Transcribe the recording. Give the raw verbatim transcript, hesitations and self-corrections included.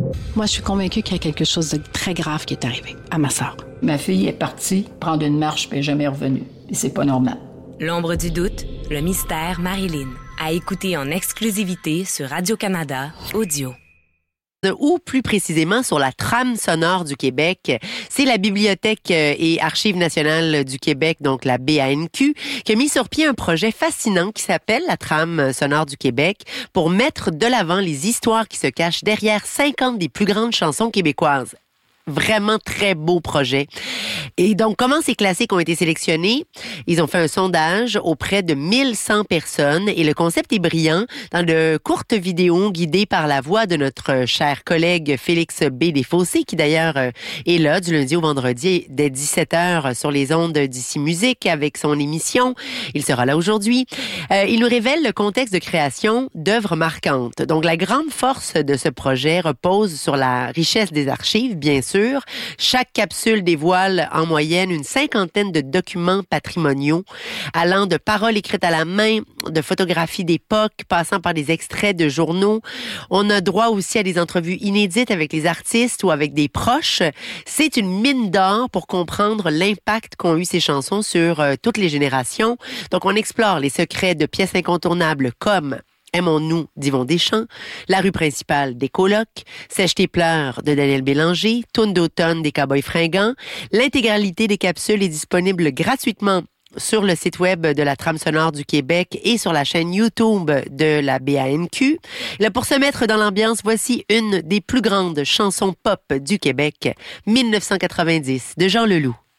Moi, je suis convaincue qu'il y a quelque chose de très grave qui est arrivé à ma sœur. Ma fille est partie prendre une marche puis elle n'est jamais revenue. Et c'est pas normal. L'ombre du doute, le mystère Marilyn. À écouter en exclusivité sur Radio-Canada Audio. Ou plus précisément sur la trame sonore du Québec. C'est la Bibliothèque et Archives nationales du Québec, donc la B A N Q, qui a mis sur pied un projet fascinant qui s'appelle la trame sonore du Québec pour mettre de l'avant les histoires qui se cachent derrière cinquante des plus grandes chansons québécoises. Vraiment très beau projet. Et donc, comment ces classiques ont été sélectionnés? Ils ont fait un sondage auprès de mille cent personnes et le concept est brillant dans de courtes vidéos guidées par la voix de notre cher collègue Félix B. Desfossés, qui d'ailleurs est là du lundi au vendredi dès dix-sept heures sur les ondes d'Ici Musique avec son émission. Il sera là aujourd'hui. Euh, il nous révèle le contexte de création d'œuvres marquantes. Donc, la grande force de ce projet repose sur la richesse des archives, bien sûr. Chaque capsule dévoile en moyenne une cinquantaine de documents patrimoniaux allant de paroles écrites à la main, de photographies d'époque, passant par des extraits de journaux. On a droit aussi à des entrevues inédites avec les artistes ou avec des proches. C'est une mine d'or pour comprendre l'impact qu'ont eu ces chansons sur euh, toutes les générations. Donc, on explore les secrets de pièces incontournables comme Aimons-nous d'Yvon Deschamps, La rue principale des Colocs, Sèche tes pleurs de Daniel Bélanger, Toune d'automne des Cowboys fringants. L'intégralité des capsules est disponible gratuitement sur le site web de la Trame sonore du Québec et sur la chaîne YouTube de la B A N Q. Là, pour se mettre dans l'ambiance, voici une des plus grandes chansons pop du Québec, mille neuf cent quatre-vingt-dix, de Jean Leloup.